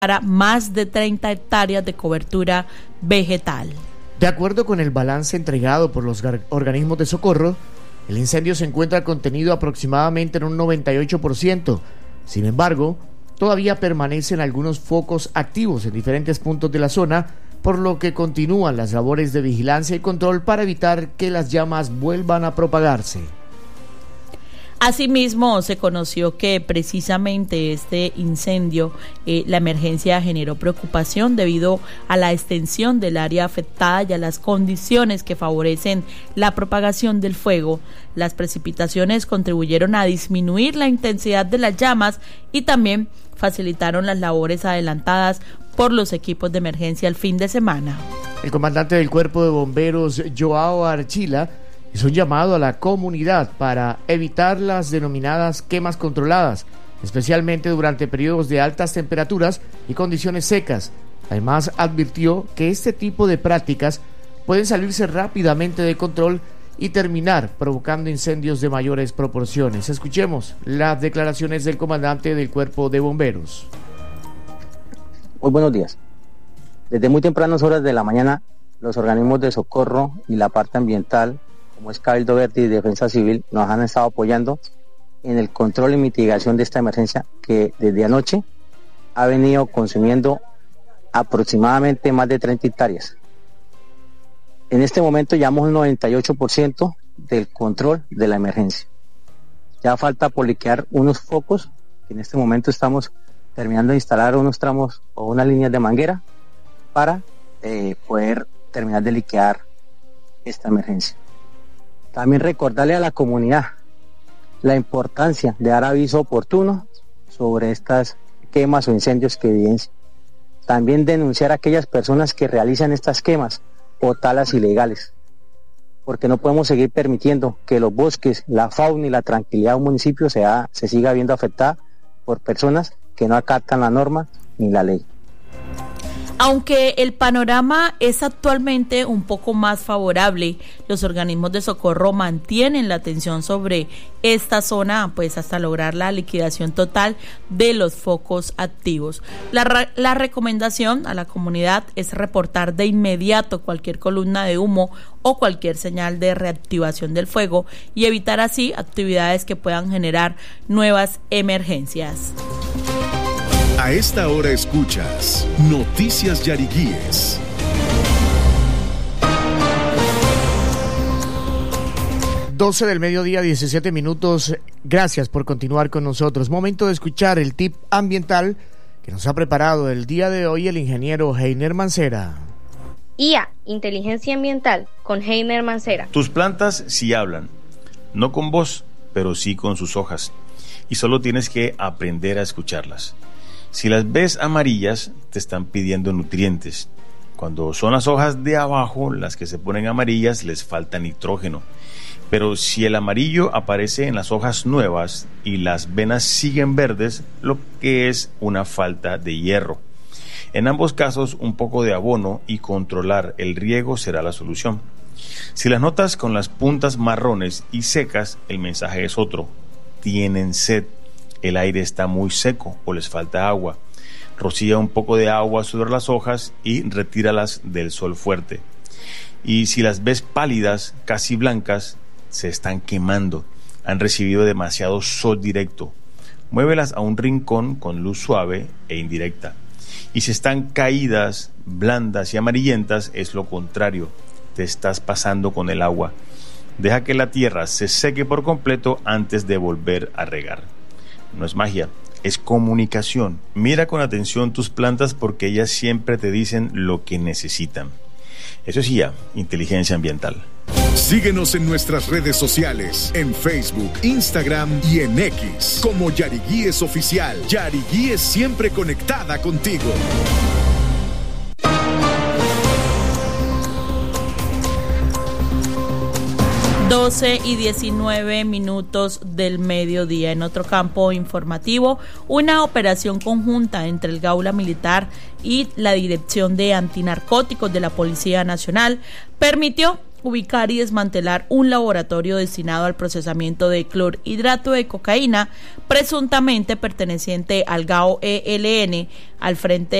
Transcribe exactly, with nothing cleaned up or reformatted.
para más de treinta hectáreas de cobertura vegetal. De acuerdo con el balance entregado por los organismos de socorro, el incendio se encuentra contenido aproximadamente en un noventa y ocho por ciento. Sin embargo, todavía permanecen algunos focos activos en diferentes puntos de la zona, por lo que continúan las labores de vigilancia y control para evitar que las llamas vuelvan a propagarse. Asimismo, se conoció que precisamente este incendio, eh, la emergencia generó preocupación debido a la extensión del área afectada y a las condiciones que favorecen la propagación del fuego. Las precipitaciones contribuyeron a disminuir la intensidad de las llamas y también facilitaron las labores adelantadas por los equipos de emergencia el fin de semana. El comandante del Cuerpo de Bomberos, Joao Archila, hizo un llamado a la comunidad para evitar las denominadas quemas controladas, especialmente durante periodos de altas temperaturas y condiciones secas. Además, advirtió que este tipo de prácticas pueden salirse rápidamente de control y terminar provocando incendios de mayores proporciones. Escuchemos las declaraciones del comandante del Cuerpo de Bomberos. Muy buenos días. Desde muy tempranas horas de la mañana, los organismos de socorro y la parte ambiental, como es Cabildo Verde y Defensa Civil, nos han estado apoyando en el control y mitigación de esta emergencia que desde anoche ha venido consumiendo aproximadamente más de treinta hectáreas. En este momento llevamos un noventa y ocho por ciento del control de la emergencia. Ya falta poliquear unos focos, que en este momento estamos terminando de instalar unos tramos o unas líneas de manguera para eh, poder terminar de liquear esta emergencia. También recordarle a la comunidad la importancia de dar aviso oportuno sobre estas quemas o incendios que evidencian. También denunciar a aquellas personas que realizan estas quemas o talas ilegales, porque no podemos seguir permitiendo que los bosques, la fauna y la tranquilidad de un municipio sea, se siga viendo afectada por personas que no acatan la norma ni la ley. Aunque el panorama es actualmente un poco más favorable, los organismos de socorro mantienen la atención sobre esta zona, pues hasta lograr la liquidación total de los focos activos. La, la recomendación a la comunidad es reportar de inmediato cualquier columna de humo o cualquier señal de reactivación del fuego y evitar así actividades que puedan generar nuevas emergencias. A esta hora escuchas Noticias Yariguíes. doce del mediodía, diecisiete minutos. Gracias por continuar con nosotros. Momento de escuchar el tip ambiental que nos ha preparado el día de hoy el ingeniero Heiner Mancera. I A, Inteligencia Ambiental, con Heiner Mancera. Tus plantas sí hablan, no con voz, pero sí con sus hojas. Y solo tienes que aprender a escucharlas. Si las ves amarillas, te están pidiendo nutrientes. Cuando son las hojas de abajo las que se ponen amarillas, les falta nitrógeno. Pero si el amarillo aparece en las hojas nuevas y las venas siguen verdes, lo que es una falta de hierro. En ambos casos, un poco de abono y controlar el riego será la solución. Si las notas con las puntas marrones y secas, el mensaje es otro: tienen sed. El aire está muy seco o les falta agua. Rocía un poco de agua sobre las hojas y retíralas del sol fuerte. Y si las ves pálidas, casi blancas, se están quemando. Han recibido demasiado sol directo. Muévelas a un rincón con luz suave e indirecta. Y si están caídas, blandas y amarillentas, es lo contrario. Te estás pasando con el agua. Deja que la tierra se seque por completo antes de volver a regar. No es magia, es comunicación. Mira con atención tus plantas porque ellas siempre te dicen lo que necesitan. Eso es I A, Inteligencia Ambiental. Síguenos en nuestras redes sociales, en Facebook, Instagram y en X, como Yariguíes Oficial. Yariguíes siempre conectada contigo. doce y diecinueve minutos del mediodía. En otro campo informativo, una operación conjunta entre el Gaula Militar y la Dirección de Antinarcóticos de la Policía Nacional permitió ubicar y desmantelar un laboratorio destinado al procesamiento de clorhidrato de cocaína, presuntamente perteneciente al G A O E L N, al frente